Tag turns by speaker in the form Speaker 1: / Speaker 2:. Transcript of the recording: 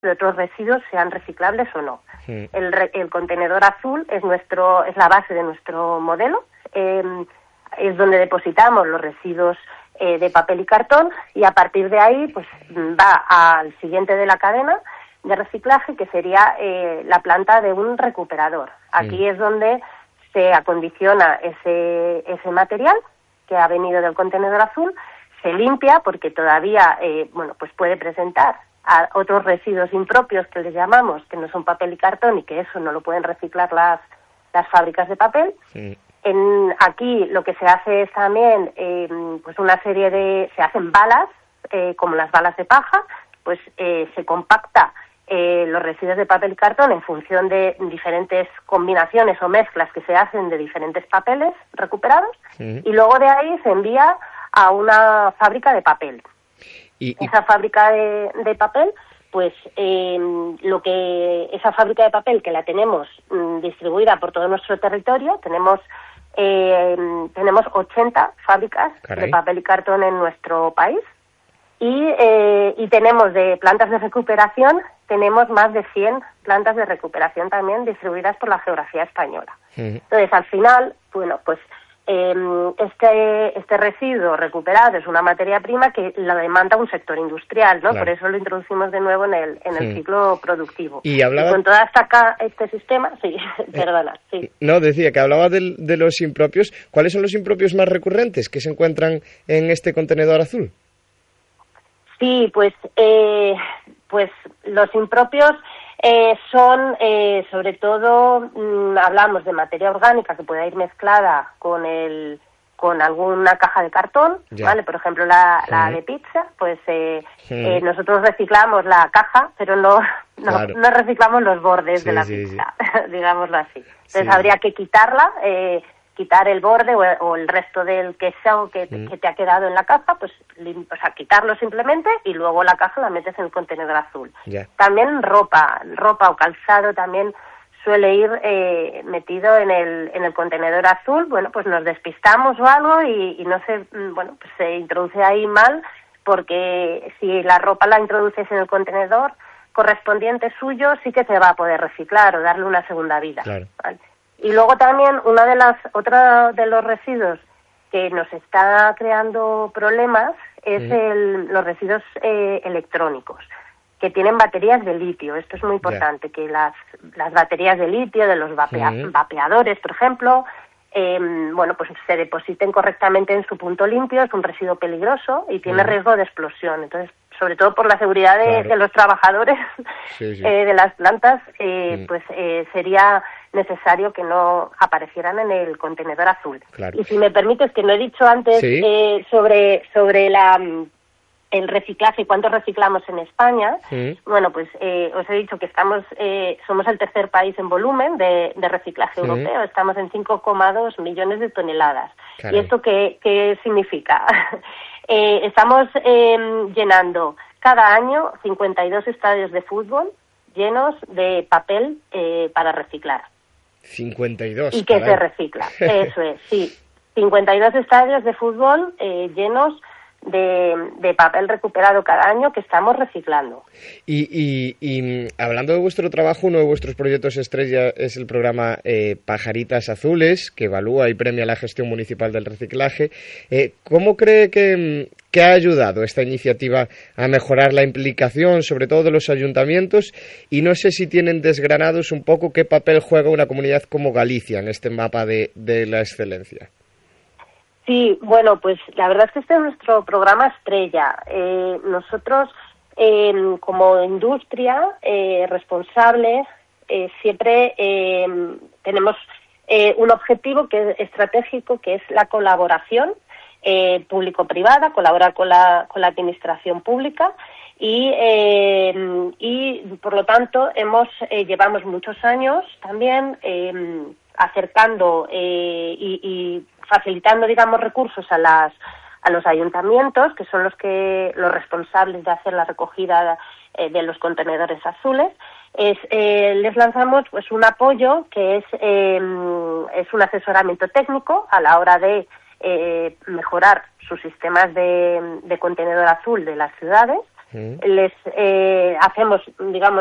Speaker 1: de otros residuos, sean reciclables o no. El contenedor azul es la base de nuestro modelo, es donde depositamos los residuos de papel y cartón, y a partir de ahí pues va al siguiente de la cadena de reciclaje, que sería la planta de un recuperador. Aquí es donde se acondiciona ese material que ha venido del contenedor azul, se limpia porque todavía pues puede presentar a otros residuos impropios, que les llamamos, que no son papel y cartón, y que eso no lo pueden reciclar las fábricas de papel. Aquí lo que se hace es también pues se hacen balas, como las balas de paja, pues se compacta los residuos de papel y cartón en función de diferentes combinaciones o mezclas que se hacen de diferentes papeles recuperados, y luego de ahí se envía a una fábrica de papel. Esa fábrica de papel, pues esa fábrica de papel, que la tenemos distribuida por todo nuestro territorio, tenemos 80 fábricas de papel y cartón en nuestro país, y tenemos de plantas de recuperación, tenemos más de 100 plantas de recuperación también distribuidas por la geografía española. Entonces, al final, pues este residuo recuperado es una materia prima que la demanda un sector industrial, ¿no? Por eso lo introducimos de nuevo en el ciclo productivo. Y con toda este sistema, perdona.
Speaker 2: No, decía que hablaba de los impropios. ¿Cuáles son los impropios más recurrentes que se encuentran en este contenedor azul?
Speaker 1: Sí, pues los impropios son, sobre todo, hablamos de materia orgánica que pueda ir mezclada con alguna caja de cartón, ¿vale? Por ejemplo, la de pizza, pues nosotros reciclamos la caja, pero no reciclamos los bordes de la pizza, digámoslo así. Entonces habría que quitarla, quitar el borde o el resto del queso que te ha quedado en la caja, pues quitarlo simplemente, y luego la caja la metes en el contenedor azul. También ropa o calzado también suele ir metido en el contenedor azul. Bueno, pues nos despistamos o algo y no sé, pues se introduce ahí mal, porque si la ropa la introduces en el contenedor correspondiente suyo, sí que se va a poder reciclar o darle una segunda vida. ¿Vale? Y luego también otro de los residuos que nos está creando problemas es los residuos electrónicos, que tienen baterías de litio. Esto es muy importante, que las baterías de litio de los vapeadores, por ejemplo, pues se depositen correctamente en su punto limpio. Es un residuo peligroso y tiene riesgo de explosión. Entonces, sobre todo por la seguridad de los trabajadores de las plantas, pues sería necesario que no aparecieran en el contenedor azul. Y si me permites, que no he dicho antes sobre el reciclaje y cuánto reciclamos en España, bueno, pues os he dicho que somos el tercer país en volumen de reciclaje europeo. Estamos en 5,2 millones de toneladas. ¿Y esto qué significa? Estamos llenando cada año 52 estadios de fútbol llenos de papel para reciclar.
Speaker 2: 52.
Speaker 1: Y que se recicla, eso es, sí. 52 estadios de fútbol llenos de papel recuperado cada año que estamos reciclando.
Speaker 2: Y hablando de vuestro trabajo, uno de vuestros proyectos estrella es el programa Pajaritas Azules, que evalúa y premia la gestión municipal del reciclaje. ¿Cómo cree que ha ayudado esta iniciativa a mejorar la implicación, sobre todo de los ayuntamientos? Y no sé si tienen desgranados un poco qué papel juega una comunidad como Galicia en este mapa de la excelencia.
Speaker 1: Sí, bueno, pues la verdad es que este es nuestro programa estrella. Nosotros, como industria responsable, siempre tenemos un objetivo que es estratégico, que es la colaboración público-privada, colaborar con la administración pública, y por lo tanto llevamos muchos años también acercando y facilitando, digamos, recursos a los ayuntamientos, que son los responsables de hacer la recogida de los contenedores azules. Les lanzamos pues un apoyo que es un asesoramiento técnico a la hora de mejorar sus sistemas de contenedor azul de las ciudades, les hacemos, digamos,